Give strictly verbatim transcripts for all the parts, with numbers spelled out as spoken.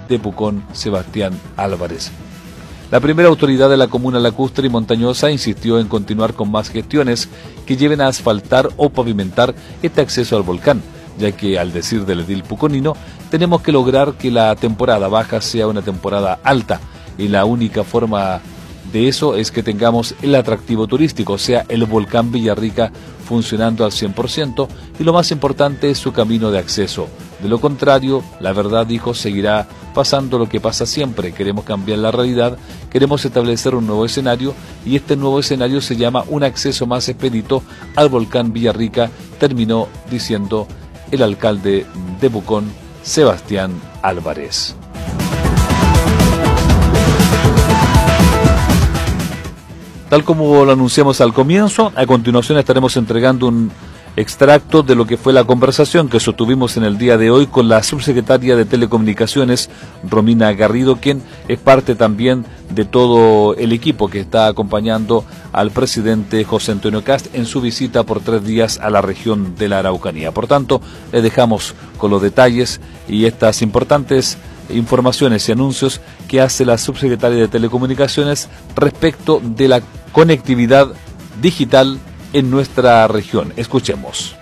de Pucón, Sebastián Álvarez. La primera autoridad de la comuna lacustre y montañosa insistió en continuar con más gestiones que lleven a asfaltar o pavimentar este acceso al volcán, ya que, al decir del edil puconino, tenemos que lograr que la temporada baja sea una temporada alta, y la única forma de eso es que tengamos el atractivo turístico, o sea, el volcán Villarrica funcionando al cien por ciento, y lo más importante es su camino de acceso. De lo contrario, la verdad, dijo, seguirá pasando lo que pasa siempre. Queremos cambiar la realidad, queremos establecer un nuevo escenario, y este nuevo escenario se llama un acceso más expedito al volcán Villarrica, terminó diciendo el alcalde de Pucón, Sebastián Álvarez. Tal como lo anunciamos al comienzo, a continuación estaremos entregando un extracto de lo que fue la conversación que sostuvimos en el día de hoy con la subsecretaria de Telecomunicaciones, Romina Garrido, quien es parte también de todo el equipo que está acompañando al presidente José Antonio Kast en su visita por tres días a la región de la Araucanía. Por tanto, le dejamos con los detalles y estas importantes informaciones y anuncios que hace la subsecretaria de Telecomunicaciones respecto de la conectividad digital en nuestra región. Escuchemos.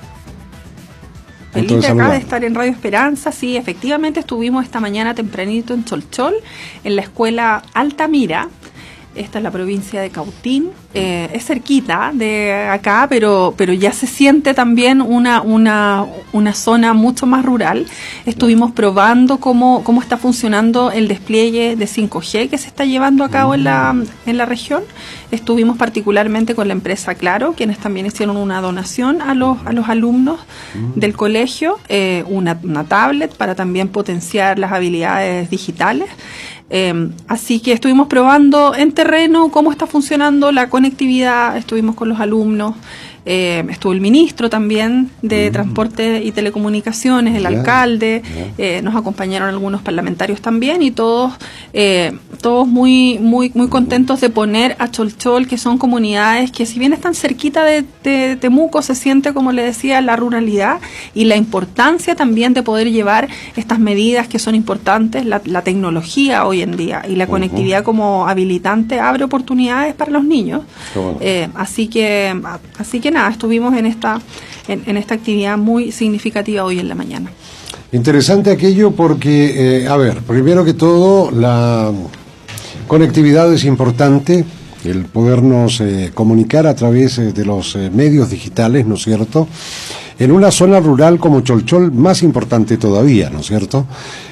Feliz acá de estar en Radio Esperanza. Sí, efectivamente estuvimos esta mañana tempranito en Cholchol, en la escuela Altamira. Esta es la provincia de Cautín, eh, es cerquita de acá, pero pero ya se siente también una una una zona mucho más rural. Estuvimos probando cómo cómo está funcionando el despliegue de cinco G que se está llevando a cabo en la en la región. Estuvimos particularmente con la empresa Claro, quienes también hicieron una donación a los a los alumnos del colegio, eh, una, una tablet para también potenciar las habilidades digitales. Eh, así que estuvimos probando en terreno cómo está funcionando la conectividad, estuvimos con los alumnos, eh, estuvo el ministro también de mm. Transporte y Telecomunicaciones, el yeah. alcalde, yeah. Eh, nos acompañaron algunos parlamentarios también, y todos eh, todos muy muy muy contentos de poner a Cholchol, que son comunidades que, si bien están cerquita de, de Temuco, se siente, como le decía, la ruralidad y la importancia también de poder llevar estas medidas que son importantes. La, la tecnología hoy en día y la uh-huh. conectividad como habilitante abre oportunidades para los niños. Bueno. Eh, así que así que nada, estuvimos en esta en, en esta actividad muy significativa hoy en la mañana. Interesante aquello porque, eh, a ver, primero que todo, la conectividad es importante, el podernos eh, comunicar a través eh, de los eh, medios digitales, ¿no es cierto? En una zona rural como Cholchol, más importante todavía, ¿no es cierto?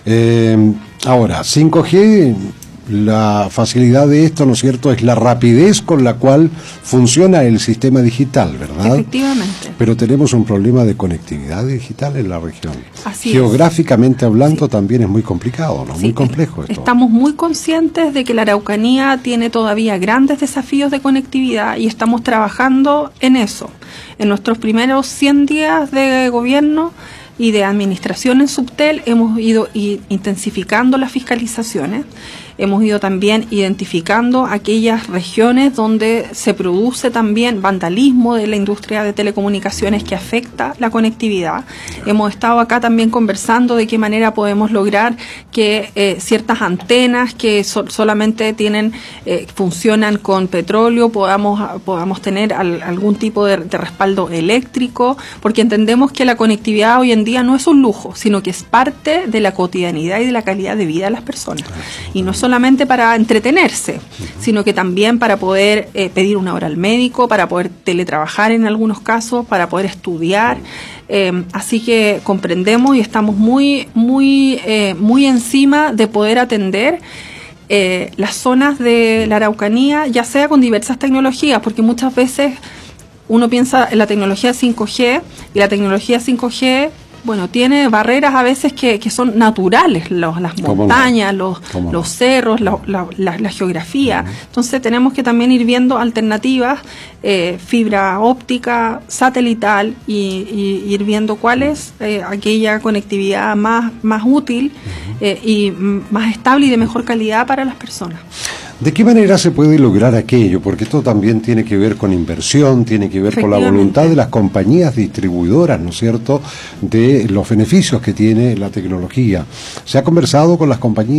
Eh, ahora, cinco G, la facilidad de esto, ¿no es cierto?, es la rapidez con la cual funciona el sistema digital, ¿verdad? Efectivamente. Pero tenemos un problema de conectividad digital en la región. Así Geográficamente es. hablando sí. también es muy complicado, ¿no? Sí. Muy complejo esto. Estamos muy conscientes de que la Araucanía tiene todavía grandes desafíos de conectividad y estamos trabajando en eso. En nuestros primeros cien días de gobierno y de administración en Subtel hemos ido intensificando las fiscalizaciones. Hemos ido también identificando aquellas regiones donde se produce también vandalismo de la industria de telecomunicaciones que afecta la conectividad. Hemos estado acá también conversando de qué manera podemos lograr que eh, ciertas antenas que so- solamente tienen eh, funcionan con petróleo podamos podamos tener al, algún tipo de, de respaldo eléctrico, porque entendemos que la conectividad hoy en día no es un lujo, sino que es parte de la cotidianidad y de la calidad de vida de las personas. Y no solo solamente para entretenerse, sino que también para poder eh, pedir una hora al médico, para poder teletrabajar en algunos casos, para poder estudiar. Eh, así que comprendemos y estamos muy, muy, eh, muy encima de poder atender eh, las zonas de la Araucanía, ya sea con diversas tecnologías, porque muchas veces uno piensa en la tecnología cinco G y la tecnología cinco G, bueno, tiene barreras a veces que, que son naturales, los, las montañas, no? los, los cerros, la, la, la, la geografía. Uh-huh. Entonces tenemos que también ir viendo alternativas, eh, fibra óptica, satelital, y, y ir viendo cuál es eh, aquella conectividad más, más útil uh-huh. eh, y más estable y de mejor calidad para las personas. ¿De qué manera se puede lograr aquello? Porque esto también tiene que ver con inversión, tiene que ver con la voluntad de las compañías distribuidoras, ¿no es cierto?, de los beneficios que tiene la tecnología. ¿Se ha conversado con las compañías